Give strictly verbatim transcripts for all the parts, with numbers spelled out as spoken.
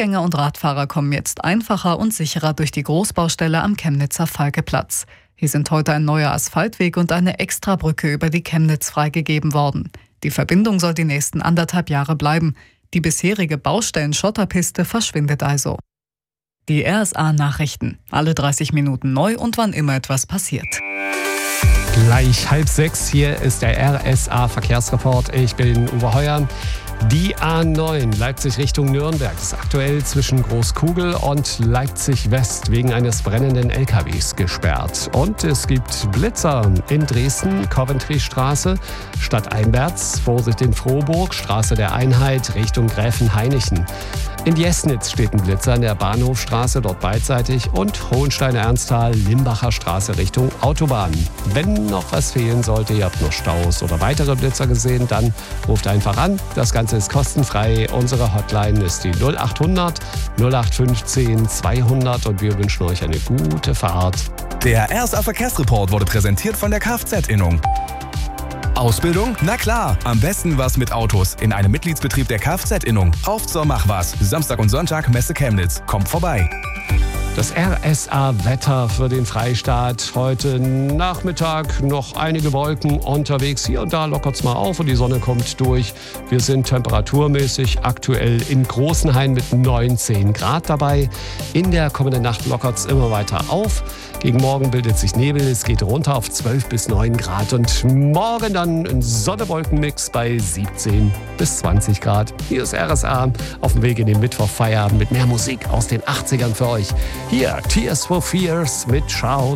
Fußgänger und Radfahrer kommen jetzt einfacher und sicherer durch die Großbaustelle am Chemnitzer Falkeplatz. Hier sind heute ein neuer Asphaltweg und eine Extrabrücke über die Chemnitz freigegeben worden. Die Verbindung soll die nächsten anderthalb Jahre bleiben. Die bisherige Baustellen-Schotterpiste verschwindet also. Die R S A-Nachrichten. Alle dreißig Minuten neu und wann immer etwas passiert. Gleich halb sechs, hier ist der R S A-Verkehrsreport. Ich bin Uwe Heuer. Die A neun Leipzig Richtung Nürnberg ist aktuell zwischen Großkugel und Leipzig West wegen eines brennenden L K Ws gesperrt. Und es gibt Blitzer in Dresden, Coventry-Straße, stadteinwärts, Vorsicht in Frohburg, Straße der Einheit Richtung Gräfenhainichen. In Jesnitz steht ein Blitzer in der Bahnhofstraße, dort beidseitig, und Hohenstein-Ernsthal, Limbacher Straße Richtung Autobahn. Wenn noch was fehlen sollte, ihr habt noch Staus oder weitere Blitzer gesehen, dann ruft einfach an. Das Ganze ist kostenfrei. Unsere Hotline ist die null acht hundert null acht fünfzehn zweihundert und wir wünschen euch eine gute Fahrt. Der R S A-Verkehrsreport wurde präsentiert von der Kfz-Innung. Ausbildung? Na klar, am besten was mit Autos in einem Mitgliedsbetrieb der Kfz-Innung. Auf zur Mach was. Samstag und Sonntag Messe Chemnitz. Kommt vorbei. Das R S A-Wetter für den Freistaat. Heute Nachmittag noch einige Wolken unterwegs. Hier und da lockert es mal auf und die Sonne kommt durch. Wir sind temperaturmäßig aktuell in Großenhain mit neunzehn Grad dabei. In der kommenden Nacht lockert es immer weiter auf. Gegen Morgen bildet sich Nebel, es geht runter auf zwölf bis neun Grad. Und morgen dann ein Sonne-Wolken-Mix bei siebzehn bis zwanzig Grad. Hier ist R S A auf dem Weg in den Mittwoch-Feierabend mit mehr Musik aus den achtzigern für euch. Hier Tears for Fears mit Shout.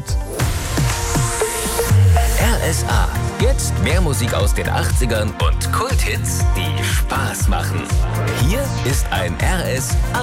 R S A. Jetzt mehr Musik aus den achtzigern und Kulthits, die Spaß machen. Hier ist ein R S A.